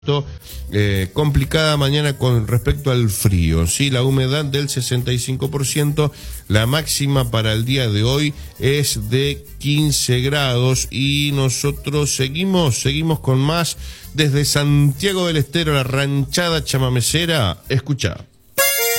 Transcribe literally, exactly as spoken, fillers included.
Eh, complicada mañana con respecto al frío, sí, la humedad del sesenta y cinco por ciento, la máxima para el día de hoy es de quince grados y nosotros seguimos, seguimos con más desde Santiago del Estero, la ranchada chamamecera. Escucha.